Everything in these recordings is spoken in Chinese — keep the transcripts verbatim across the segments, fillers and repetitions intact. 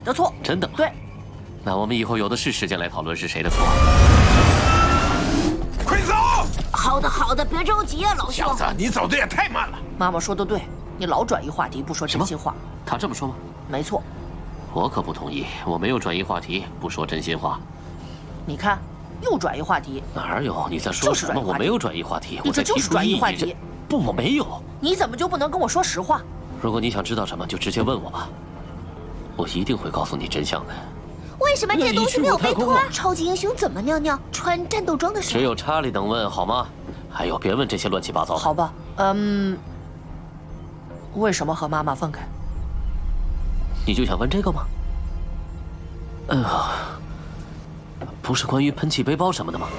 的错。 真的吗？ 对。 那我们以后有的是时间来讨论是谁的错。 快走！ 好的，好的，别着急啊，老兄。 小子，你走的也太慢了。 妈妈说的对，你老转移话题，不说真心话。 他这么说吗？ 没错。 我可不同意，我没有转移话题，不说真心话。 你看，又转移话题。 哪有？你在说什么？我没有转移话题，我在这就是转移话题。 不，我没有。 你怎么就不能跟我说实话？ 如果你想知道什么，就直接问我吧，我一定会告诉你真相的。 为什么这东西没有被脱？超级英雄怎么尿尿？穿战斗装的时候， 只有查理能问好吗？还有，别问这些乱七八糟的。 好吧，嗯，为什么和妈妈分开？ 你就想问这个吗？嗯、呃，不是关于喷气背包什么的吗？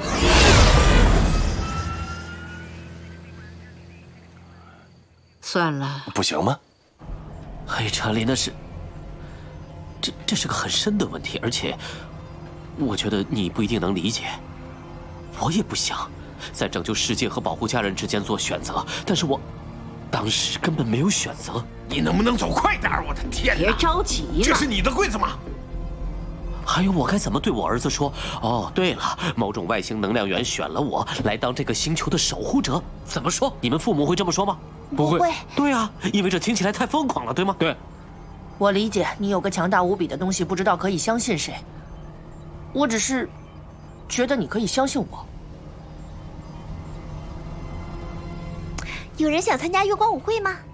算了， 不行吗？ 嘿，查理，那是。这这是个很深的问题，而且，我觉得你不一定能理解。我也不想在拯救世界和保护家人之间做选择，但是我当时根本没有选择。 你能不能走快点？我的天哪！ 别着急嘛。 这是你的柜子吗？ 还有，我该怎么对我儿子说？哦，对了，某种外星能量源选了我来当这个星球的守护者。怎么说？你们父母会这么说吗？ 不会。 对啊，因为这听起来太疯狂了，对吗？ 对。 我理解你有个强大无比的东西，不知道可以相信谁。我只是觉得你可以相信我。 有人想参加月光舞会吗？